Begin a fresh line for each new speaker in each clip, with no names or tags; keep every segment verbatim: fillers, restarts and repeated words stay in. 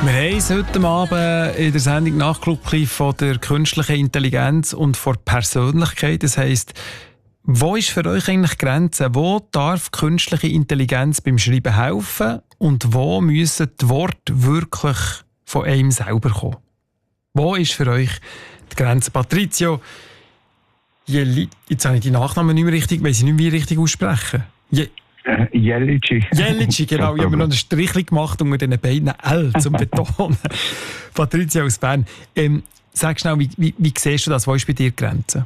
Wir haben es heute Abend in der Sendung Nachtclub von der künstlichen Intelligenz und von Persönlichkeit. Das heisst, wo ist für euch eigentlich die Grenze? Wo darf künstliche Intelligenz beim Schreiben helfen und wo müssen die Worte wirklich von einem selber kommen? Wo ist für euch die Grenze? Patrizio, Jeli, jetzt habe ich die Nachnamen nicht mehr richtig, weil sie nicht mehr richtig aussprechen. Je
Äh, Jelici.
Jelici, genau. Ich habe mir noch einen Strich gemacht unter diesen beiden L zum Betonen. Patrizia aus Bern. Ähm, sag schnell, wie, wie, wie siehst du das? Wo ist bei dir die Grenze?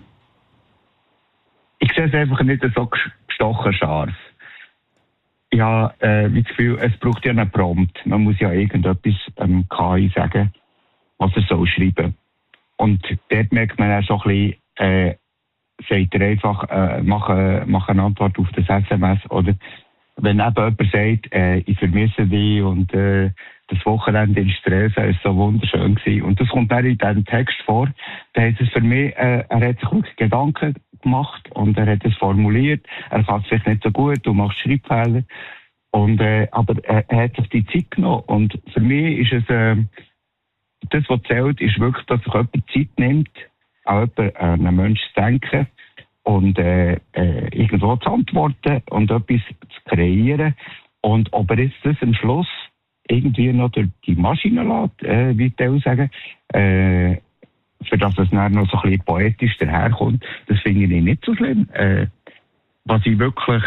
Ich sehe es einfach nicht so gestochen scharf. Ich habe äh, das Gefühl, es braucht ja einen Prompt. Man muss ja irgendetwas ähm, K I sagen, was er soll schreiben. Und dort merkt man auch so ein bisschen, äh, sagt er einfach, äh, mach, äh, mach eine Antwort auf das S M S. Oder wenn eben jemand sagt, äh, ich vermisse dich und äh, das Wochenende in Stresa ist so wunderschön gewesen. Und das kommt dann in diesem Text vor. Dann heißt es für mich, äh, er hat sich wirklich Gedanken gemacht und er hat es formuliert. Er kann es vielleicht nicht so gut, du machst Schreibfehler. Und, äh, aber äh, er hat sich die Zeit genommen. Und für mich ist es, äh, das, was zählt, ist wirklich, dass sich jemand Zeit nimmt, an jemanden, an einen Menschen zu denken und äh, äh, irgendwo zu antworten und etwas zu kreieren. Und ob er jetzt das am Schluss irgendwie noch durch die Maschine lässt, äh, wie die auch sagen, äh, für das es dann noch so ein bisschen poetisch daherkommt, das finde ich nicht so schlimm. Äh, was ich wirklich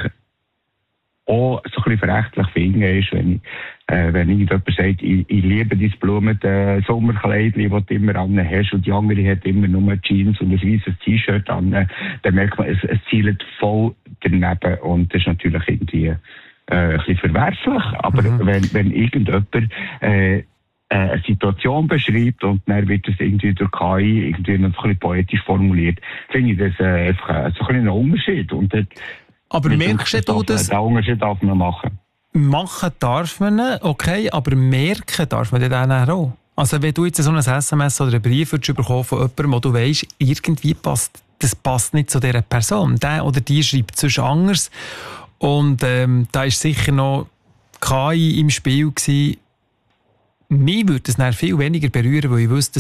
auch so ein bisschen verächtlich finde, ist, wenn, äh, wenn jemand sagt, ich, ich liebe dein blumige Sommerkleidchen, das du immer an hast, und die andere hat immer nur Jeans und ein weißes T-Shirt an, dann merkt man, es, es zielt voll daneben und das ist natürlich irgendwie äh, ein bisschen verwerflich. Aber mhm. wenn, wenn irgendjemand äh, eine Situation beschreibt und dann wird das irgendwie durch K I irgendwie noch so ein bisschen poetisch formuliert, finde ich das äh, einfach äh, so ein bisschen ein Unterschied. Und dort,
aber merkst du das?
Den Unterschied darf man machen.
Machen darf man, okay, aber merken darf man dann auch. Also wenn du jetzt so ein S M S oder einen Brief bekommen von jemandem, wo du weisst, irgendwie passt, das passt nicht zu dieser Person. Der oder die schreibt sonst anders. Und ähm, da ist sicher noch K I im Spiel gewesen. Mich würde es dann viel weniger berühren, weil ich wüsste,